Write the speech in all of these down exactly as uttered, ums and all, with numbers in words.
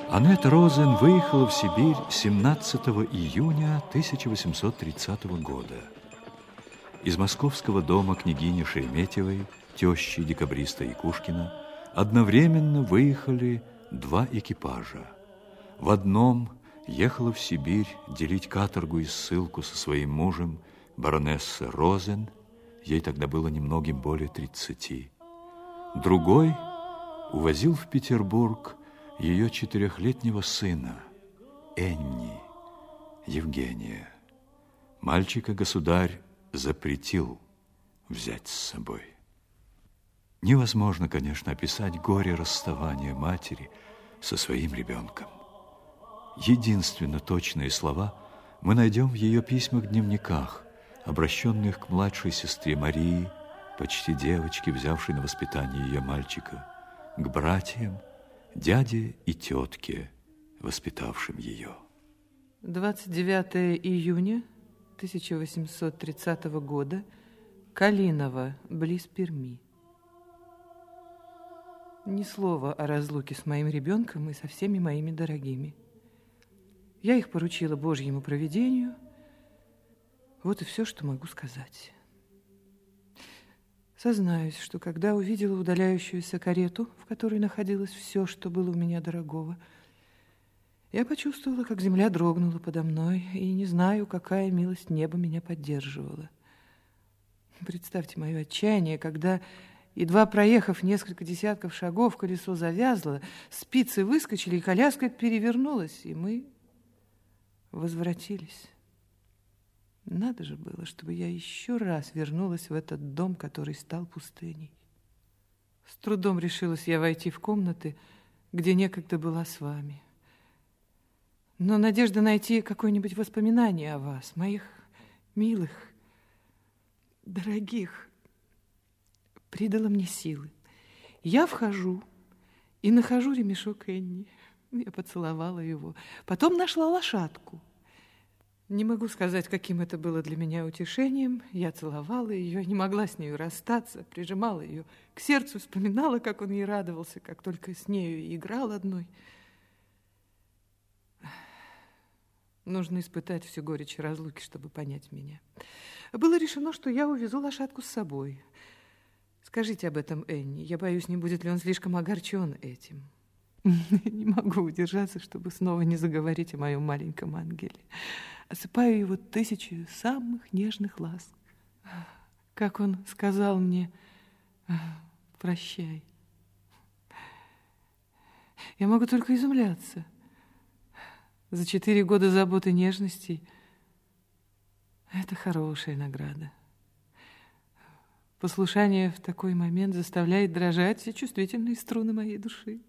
Аннет Розен выехала в Сибирь семнадцатого июня тысяча восемьсот тридцатого года. Из московского дома княгини Шереметьевой, тещи декабриста Якушкина, одновременно выехали два экипажа. В одном ехала в Сибирь делить каторгу и ссылку со своим мужем баронесса Розен, ей тогда было немногим более тридцати. Другой увозил в Петербург ее четырехлетнего сына, Энни, Евгения. Мальчика государь запретил взять с собой. Невозможно, конечно, описать горе расставания матери со своим ребенком. Единственно точные слова мы найдем в ее письмах-дневниках, обращенных к младшей сестре Марии, почти девочке, взявшей на воспитание ее мальчика, к братьям, дяде и тетке, воспитавшим ее. двадцать девятого июня тысяча восемьсот тридцатого года, Калиново, близ Перми. Ни слова о разлуке с моим ребенком и со всеми моими дорогими. Я их поручила Божьему провидению. Вот и все, что могу сказать. Сознаюсь, что когда увидела удаляющуюся карету, в которой находилось все, что было у меня дорогого, я почувствовала, как земля дрогнула подо мной, и не знаю, какая милость неба меня поддерживала. Представьте мое отчаяние, когда, едва проехав несколько десятков шагов, колесо завязло, спицы выскочили, и коляска перевернулась, и мы возвратились. Надо же было, чтобы я еще раз вернулась в этот дом, который стал пустыней. С трудом решилась я войти в комнаты, где некогда была с вами. Но надежда найти какое-нибудь воспоминание о вас, моих милых, дорогих, придала мне силы. Я вхожу и нахожу ремешок Энни. Я поцеловала его. Потом нашла лошадку. Не могу сказать, каким это было для меня утешением. Я целовала ее, не могла с нею расстаться, прижимала ее к сердцу, вспоминала, как он ей радовался, как только с нею играл одной. Нужно испытать всю горечь разлуки, чтобы понять меня. Было решено, что я увезу лошадку с собой. Скажите об этом Энни. Я боюсь, не будет ли он слишком огорчен этим. Не могу удержаться, чтобы снова не заговорить о моем маленьком ангеле. Осыпаю его тысячей самых нежных ласк. Как он сказал мне: прощай. Я могу только изумляться. За четыре года заботы и нежностей это хорошая награда. Послушание в такой момент заставляет дрожать все чувствительные струны моей души.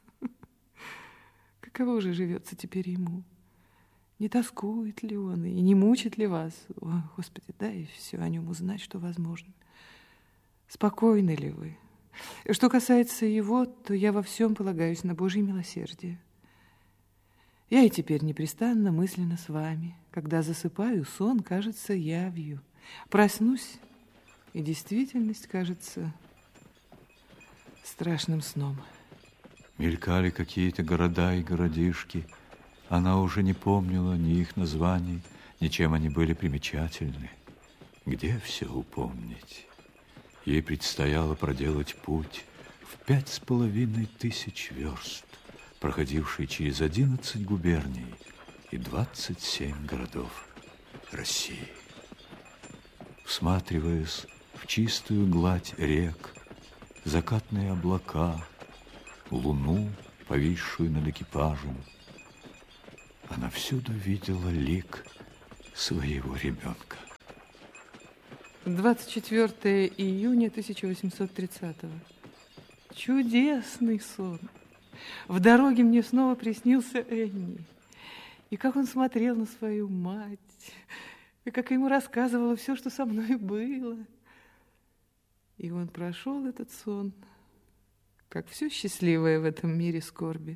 Каково же живется теперь ему? Не тоскует ли он и не мучит ли вас? О, Господи, дай все о нем узнать, что возможно. Спокойны ли вы? Что касается его, то я во всем полагаюсь на Божье милосердие. Я и теперь непрестанно мысленно с вами. Когда засыпаю, сон кажется явью. Проснусь, и действительность кажется страшным сном. Мелькали какие-то города и городишки. Она уже не помнила ни их названий, ни чем они были примечательны. Где все упомнить? Ей предстояло проделать путь в пять с половиной тысяч верст, проходивший через одиннадцать губерний и двадцать семь городов России. Всматриваясь в чистую гладь рек, закатные облака, луну, повисшую над экипажем, она всюду видела лик своего ребенка. двадцать четвёртого июня тысяча восемьсот тридцатого. Чудесный сон. В дороге мне снова приснился Энни. И как он смотрел на свою мать, и как ему рассказывала все, что со мной было. И он прошел этот сон, как все счастливое в этом мире скорби.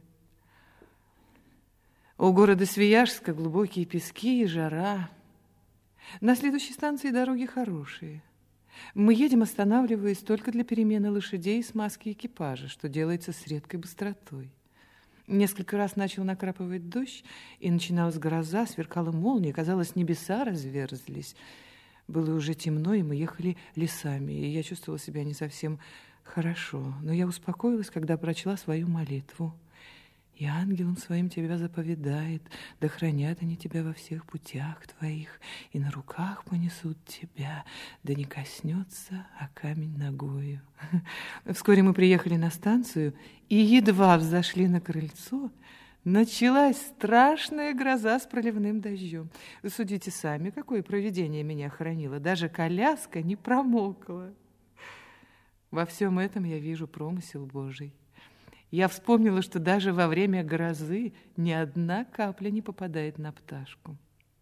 У города Свияжска глубокие пески и жара. На следующей станции дороги хорошие. Мы едем, останавливаясь только для перемены лошадей и смазки экипажа, что делается с редкой быстротой. Несколько раз начал накрапывать дождь, и начиналась гроза, сверкала молния, казалось, небеса разверзлись. Было уже темно, и мы ехали лесами, и я чувствовала себя не совсем хорошо. Но я успокоилась, когда прочла свою молитву. «И ангелом своим тебя заповедает, да хранят они тебя во всех путях твоих, и на руках понесут тебя, да не коснется, а камень ногою». Вскоре мы приехали на станцию, и едва взошли на крыльцо, началась страшная гроза с проливным дождем. Вы судите сами, какое провидение меня хранило. Даже коляска не промокла. Во всем этом я вижу промысел Божий. Я вспомнила, что даже во время грозы ни одна капля не попадает на пташку.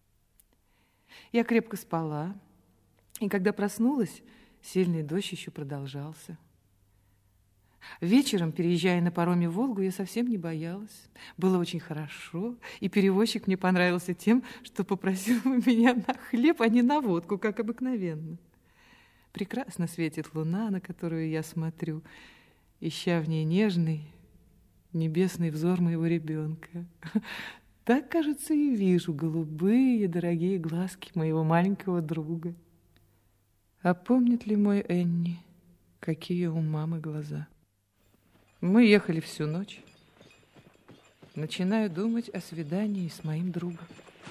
Я крепко спала, и когда проснулась, сильный дождь еще продолжался. Вечером, переезжая на пароме в Волгу, я совсем не боялась. Было очень хорошо, и перевозчик мне понравился тем, что попросил меня на хлеб, а не на водку, как обыкновенно. Прекрасно светит луна, на которую я смотрю, ища в ней нежный небесный взор моего ребенка. Так, кажется, и вижу голубые, дорогие глазки моего маленького друга. А помнит ли мой Энни, какие у мамы глаза? Мы ехали всю ночь. Начинаю думать о свидании с моим другом.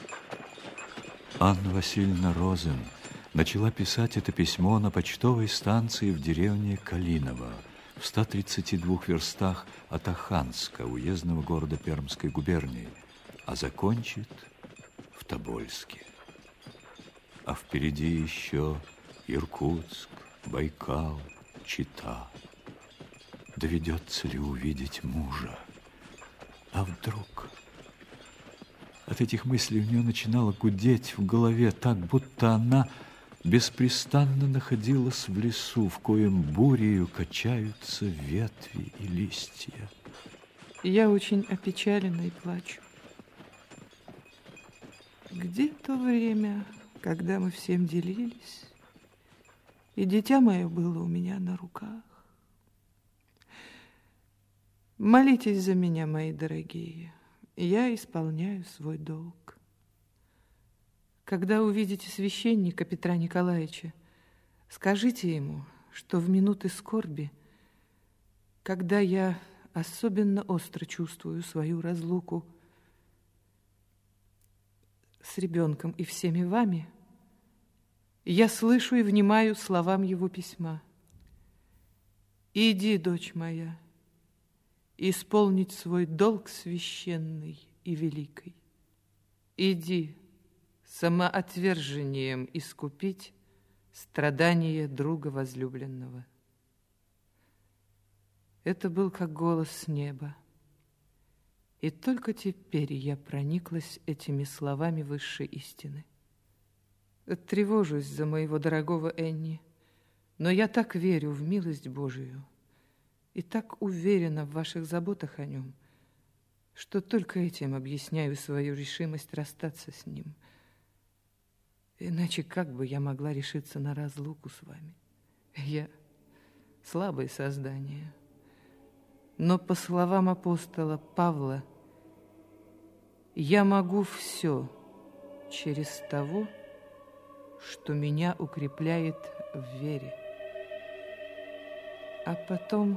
Анна Васильевна Розен начала писать это письмо на почтовой станции в деревне Калиново, в ста тридцати двух верстах от Оханска, уездного города Пермской губернии, а закончит в Тобольске. А впереди еще Иркутск, Байкал, Чита. Доведется ли увидеть мужа? А вдруг? От этих мыслей у нее начинало гудеть в голове, так будто она беспрестанно находилась в лесу, в коем бурею качаются ветви и листья. Я очень опечалена и плачу. Где то время, когда мы всем делились, и дитя мое было у меня на руках? Молитесь за меня, мои дорогие, я исполняю свой долг. Когда увидите священника Петра Николаевича, скажите ему, что в минуты скорби, когда я особенно остро чувствую свою разлуку с ребенком и всеми вами, я слышу и внимаю словам его письма. «Иди, дочь моя, исполнить свой долг священный и великий. Иди, самоотвержением искупить страдания друга возлюбленного». Это был как голос с неба. И только теперь я прониклась этими словами высшей истины. Тревожусь за моего дорогого Энни, но я так верю в милость Божию и так уверена в ваших заботах о нем, что только этим объясняю свою решимость расстаться с ним. Иначе как бы я могла решиться на разлуку с вами? Я слабое создание. Но по словам апостола Павла, я могу все через того, что меня укрепляет в вере. А потом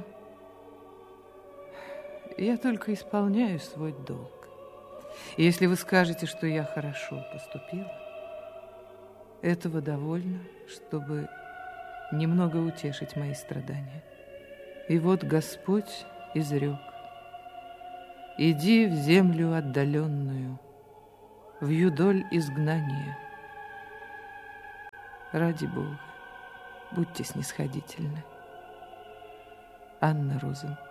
я только исполняю свой долг. И если вы скажете, что я хорошо поступила, этого довольно, чтобы немного утешить мои страдания. И вот Господь изрек: иди в землю отдаленную, в юдоль изгнания. Ради Бога, будьте снисходительны. Анна Розен.